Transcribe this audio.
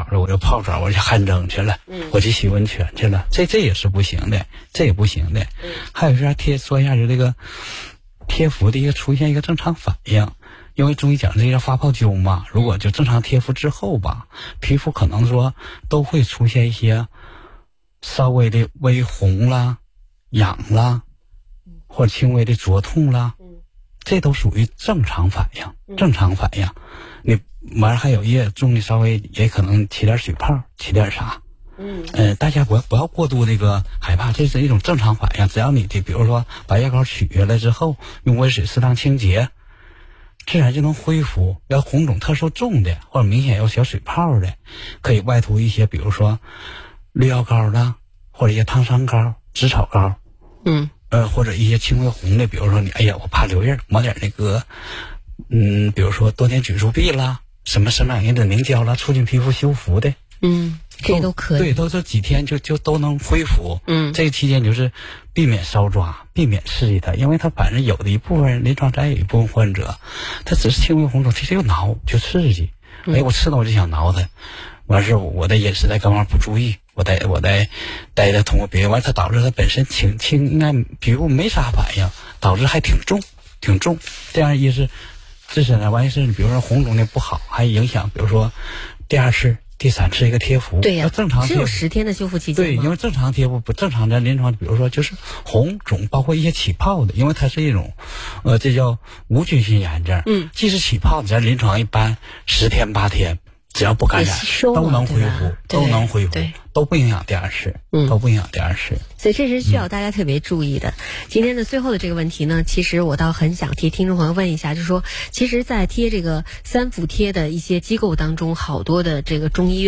了，我就泡澡，我就汗蒸去了，我去洗温泉去了，这也是不行的，这也不行的。还有是说一下就这个贴敷的出现一个正常反应。因为中医讲这个叫发泡灸嘛，如果就正常贴敷之后吧，皮肤可能说都会出现一些稍微的微红啦、痒啦，或者轻微的灼痛啦，这都属于正常反应。正常反应，你完了还有一些中医稍微也可能起点水泡，起点啥。大家不要过度害怕，这是一种正常反应。只要你比如说把药膏取下来之后，用温水适当清洁，自然就能恢复。要红肿特殊重的，或者明显有小水泡的，可以外涂一些，比如说绿药膏啦，或者一些烫伤膏、紫草膏，或者一些轻微红的，比如说你我怕留印，抹点比如说多年菌素碧啦，什么生长因子凝胶啦，促进皮肤修复的， 这都可以。 对，都这几天就都能恢复。这个期间就是避免搔抓，避免刺激它，因为它反正有的一部分临床上有一部分患者，他只是轻微红肿，其实就挠就刺激，我吃了我就想挠它，完事我的饮食在刚刚不注意，我带它通过别人，完它导致它本身轻应该皮肤没啥反应，导致还挺重，这样一是自身的，完事你比如说红肿的不好，还影响比如说第二次第三次一个贴敷。 对呀， 正常只有10天的修复期间。 对，因为正常贴敷不正常的临床，比如说就是红肿，包括一些起泡的，因为它是一种这叫无菌性炎症。即使起泡的，在临床一般10天8天，只要不感染都能恢复，都不影响第二次， 所以这是需要大家特别注意的。今天的最后的这个问题呢，其实我倒很想替听众朋友问一下，就是说其实在贴这个3伏贴的一些机构当中，好多的这个中医院